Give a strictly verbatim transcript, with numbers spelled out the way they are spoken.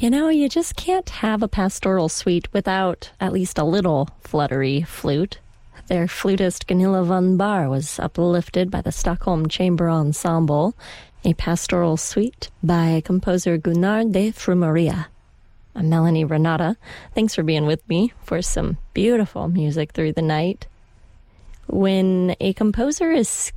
You know, you just can't have a pastoral suite without at least a little fluttery flute. Their flutist Gunilla von Bahr was uplifted by the Stockholm Chamber Ensemble, a pastoral suite by composer Gunnar de Frumaria. I'm Melanie Renata. Thanks for being with me for some beautiful music through the night. When a composer is